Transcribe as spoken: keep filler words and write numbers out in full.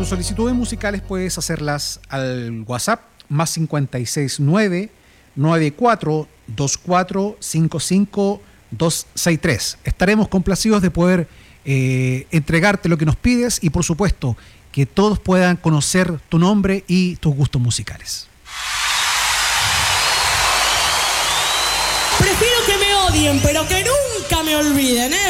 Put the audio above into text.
tus solicitudes musicales puedes hacerlas al WhatsApp más cincuenta y seis nueve nueve cuatro dos cuatro cinco cinco dos seis tres. Estaremos complacidos de poder eh, entregarte lo que nos pides y, por supuesto, que todos puedan conocer tu nombre y tus gustos musicales. Prefiero que me odien, pero que nunca me olviden, ¿eh?